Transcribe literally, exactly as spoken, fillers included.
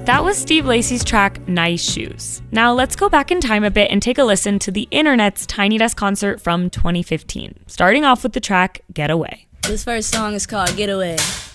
That was Steve Lacy's track, Nice Shoes. Now let's go back in time a bit and take a listen to the Internet's Tiny Desk concert from twenty fifteen, starting off with the track, Get Away. This first song is called Get Away.